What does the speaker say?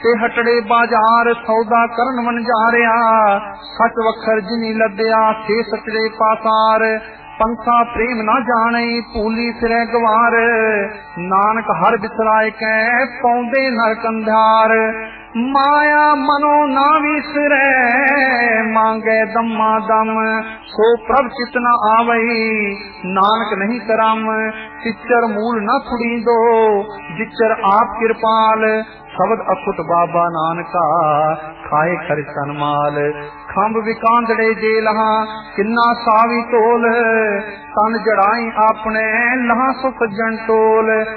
ते हटड़े बाजार सौदा करन वनजारिया, सच वखर जिनी लद्या से सचड़े पासार। पंथा प्रेम ना जाने भूली सिरे गवार, नानक हर बिसराए कै पौंदे नरक अंधार। माया मनो ना विसरे मांगे दम्मा दम, सो प्रभ चित न आवई नानक नहीं करम। चिच्चर मूल न खुड़ी दो जिच्चर आप कृपाल, शब्द अखुट बाबा नानका खाए खर सनमाल। खंभ विकांदड़े जे लहा किन्ना सावी तोल, तन जड़ाई आपने लहा सुख जन टोल।